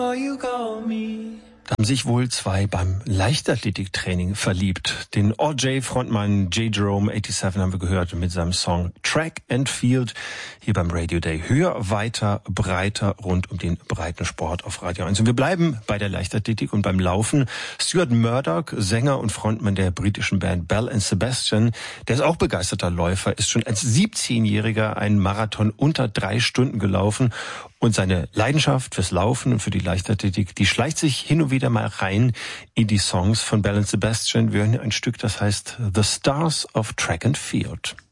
Da haben sich wohl zwei beim Leichtathletiktraining verliebt. Den OJ-Frontmann J. Jerome 87 haben wir gehört mit seinem Song Track and Field hier beim Radio Day. Höher, weiter, breiter rund um den breiten Sport auf Radio 1. Und wir bleiben bei der Leichtathletik und beim Laufen. Stuart Murdoch, Sänger und Frontmann der britischen Band Belle and Sebastian, der ist auch begeisterter Läufer, ist schon als 17-Jähriger einen Marathon unter 3 Stunden gelaufen. Und seine Leidenschaft fürs Laufen und für die Leichtathletik, die schleicht sich hin und wieder mal rein in die Songs von Belle and Sebastian. Wir hören hier ein Stück, das heißt The Stars of Track and Field.